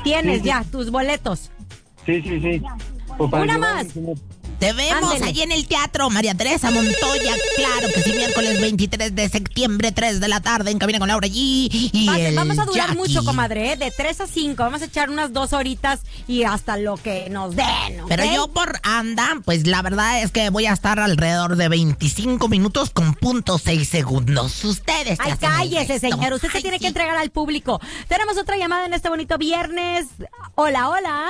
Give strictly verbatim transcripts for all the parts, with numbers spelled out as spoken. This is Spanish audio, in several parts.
Tienes Sí, sí. ya tus boletos. Sí, sí, sí. Pues para Una que más. vayan, si no- Te vemos Ándele. allí en el Teatro María Teresa Montoya. Claro que sí, miércoles veintitrés de septiembre, tres de la tarde, en Cabina con Laura G. Y Va- el Vamos a durar Jackie. mucho, comadre, ¿eh? De tres a cinco. Vamos a echar unas dos horitas y hasta lo que nos den, ¿ok? Pero yo por anda, pues la verdad es que voy a estar alrededor de veinticinco minutos con punto seis segundos. Ustedes se Ay, hacen el cállese, resto. señor. Usted se Ay, tiene sí. que entregar al público. Tenemos otra llamada en este bonito viernes. Hola, hola.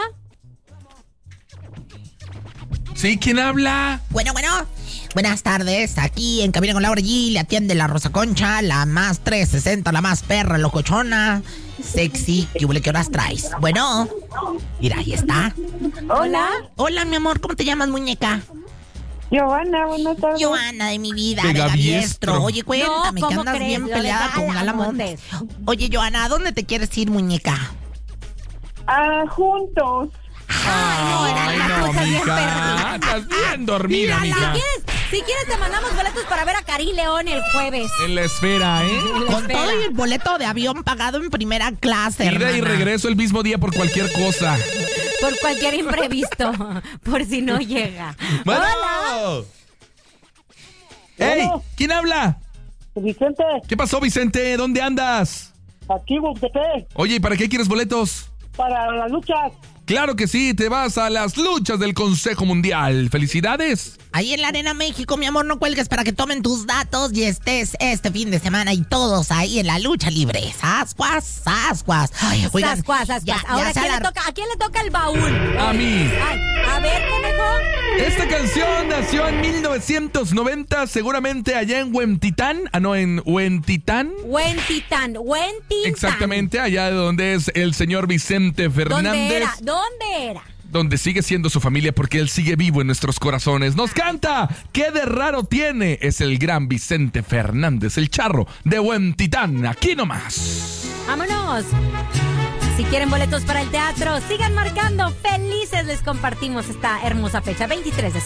¿Sí? ¿Quién habla? Bueno, bueno. Buenas tardes. Aquí en Cabina con Laura G. Le atiende la Rosa Concha, la más trescientos sesenta, la más perra, locochona, sexy. ¿Qué huele, qué horas traes? Bueno. Mira, ahí está. Hola. Hola, mi amor. ¿Cómo te llamas, muñeca? Giovanna, buenas tardes. Joana de mi vida, De de Gaviestro. Gaviestro. Oye, cuéntame, No, que ¿cómo andas crees? bien Yo le peleada galo, con Gala Montes. Montes. Oye, Joana, ¿a dónde te quieres ir, muñeca? Ah, juntos. Ay, Ay, la no, cosa bien mija. perdida. Andas bien dormida, Si mija. quieres, si quieres te mandamos boletos para ver a Cari León el jueves. En la esfera, ¿eh? Con Espera. todo y el boleto de avión pagado en primera clase, Ida y hermana. regreso el mismo día por cualquier cosa. Por cualquier imprevisto. Por si no llega. Bueno. Hola. ¡Ey! Bueno. ¿Quién habla? Vicente, ¿Qué pasó, Vicente? ¿Dónde andas? aquí, Bucetepec, Oye, ¿y para qué quieres boletos? para las luchas. Claro que sí, te vas a las luchas del Consejo Mundial. ¡Felicidades! Ahí en la Arena México, mi amor, no cuelgues para que tomen tus datos y estés este fin de semana y todos ahí en la lucha libre. ¡Sascuas, sascuas! Ay, oigan, Sascuas, sascuas. ya- ya Ahora, se ¿quién le alar- toca? ¿A quién le toca el baúl? A mí. Ay, a ver, conejo. Esta canción nació en mil novecientos noventa, seguramente allá en Huentitán. Ah, no, en Huentitán. Huentitán, Huentitán. Exactamente, allá de donde es el señor Vicente ¿Dónde Fernández. era? ¿Dónde era? Donde sigue siendo su familia porque él sigue vivo en nuestros corazones. ¡Nos canta! ¿Qué de raro tiene? Es el gran Vicente Fernández, el charro de Huentitán. Aquí nomás. Vámonos. Si quieren boletos para el teatro, sigan marcando. Felices les compartimos esta hermosa fecha, veintitrés de